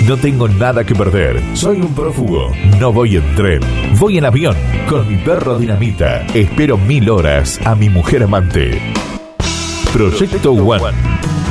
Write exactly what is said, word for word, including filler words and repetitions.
No tengo nada que perder. Soy un prófugo. No voy en tren. Voy en avión. Con mi perro Dinamita. Espero mil horas a mi mujer amante. Proyecto One.